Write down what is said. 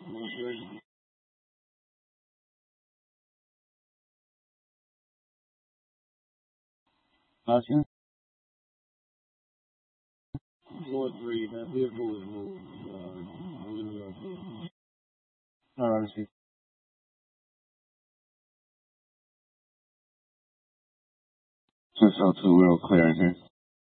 Gotcha. 4-3, that vehicle was moved. Alright, I see. Just L2, we're all clear in here.